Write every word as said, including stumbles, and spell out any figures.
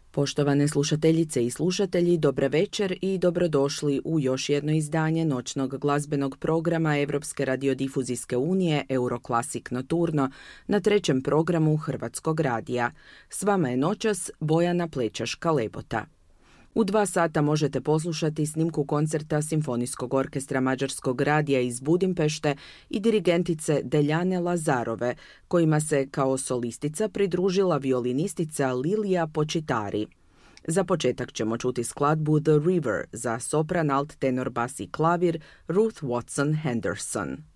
Poštovane slušateljice i slušatelji, dobar večer i dobrodošli u još jedno izdanje noćnog glazbenog programa Europske radiodifuzijske unije Euroclassic Nocturno na trećem programu Hrvatskog radija. S vama je noćas Bojana Plečaška-Lebota. U dva sata možete poslušati snimku koncerta Simfonijskog orkestra Mađarskog radija iz Budimpešte i dirigentice Deljane Lazarove, kojima se kao solistica pridružila violinistica Lilija Počitari. Za početak ćemo čuti skladbu The River za sopran, alt tenor, bas i klavir Ruth Watson Henderson.